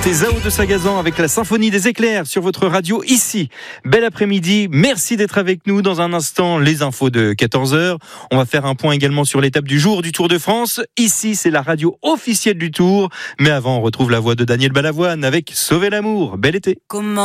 C'était Zao de Sagazan avec la symphonie des éclairs sur votre radio ici. Bel après-midi, merci d'être avec nous. Dans un instant, les infos de 14h. On va faire un point également sur l'étape du jour du Tour de France. Ici, c'est la radio officielle du Tour. Mais avant, on retrouve la voix de Daniel Balavoine avec Sauver l'amour. Bel été.